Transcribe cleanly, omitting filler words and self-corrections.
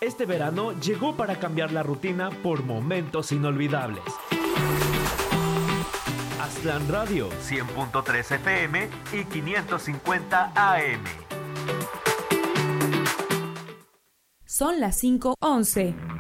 Este verano llegó para cambiar la rutina por momentos inolvidables. Aztlán Radio, 100.3 FM y 550 AM. Son las 5:11.